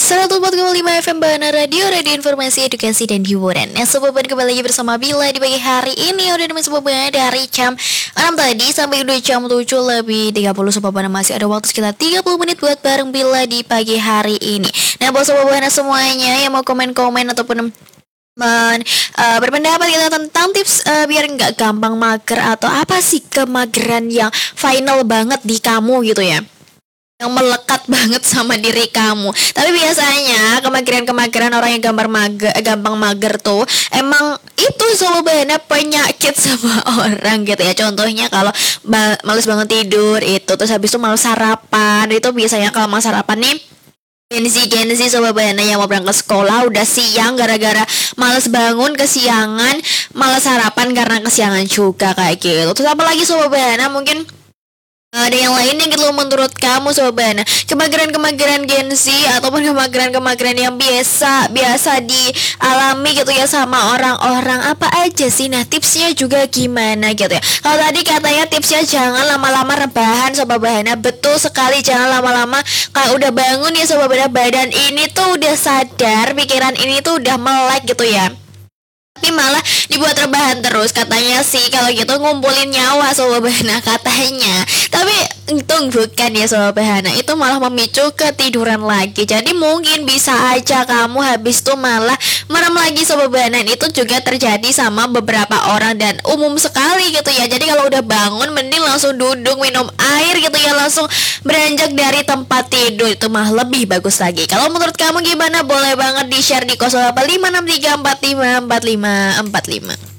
104,5 FM Bahana Radio, radio informasi, edukasi, dan hiburan. Nah, Sobat Bahana kembali lagi bersama Bila di pagi hari ini. Udah dengan Sobat Bahana dari jam 6 tadi sampai udah jam 7 lebih 30. Sobat Bahana masih ada waktu sekitar 30 menit buat bareng Bila di pagi hari ini. Nah, buat Sobat Bahana semuanya yang mau komen-komen ataupun berpendapat kita tentang tips biar nggak gampang mager, atau apa sih kemageran yang final banget di kamu gitu ya, yang melekat banget sama diri kamu. Tapi biasanya kemageran orang yang gampang mager tuh emang itu sebenarnya penyakit sama orang gitu ya. Contohnya kalau males banget tidur itu, terus habis itu males sarapan. Itu biasanya kalau mau sarapan nih Gen Z Sobat Bahana yang mau berangkat sekolah udah siang gara-gara males bangun kesiangan, males sarapan karena kesiangan juga kayak gitu. Terus apalagi Sobat Bahana, mungkin ada yang lainnya gitu menurut kamu Sobat Bahana, kemageran Gen Z ataupun kemageran yang biasa dialami gitu ya sama orang-orang, apa aja sih? Nah, tipsnya juga gimana gitu ya. Kalau tadi katanya tipsnya jangan lama-lama rebahan Sobat Bahana, betul sekali, jangan lama-lama. Kalau udah bangun ya Sobat Bahana, badan ini tuh udah sadar, pikiran ini tuh udah melek gitu ya, tapi malah dibuat rebahan terus. Katanya sih kalau gitu ngumpulin nyawa Sobat Bahana katanya. Tapi untung bukan ya Sobat Bahana, itu malah memicu ketiduran lagi. Jadi mungkin bisa aja kamu habis tuh malah merem lagi Sobat Bahana. Itu juga terjadi sama beberapa orang dan umum sekali gitu ya. Jadi kalau udah bangun mending langsung duduk minum air gitu ya, langsung beranjak dari tempat tidur, itu mah lebih bagus lagi. Kalau menurut kamu gimana? Boleh banget di share di 0856345454.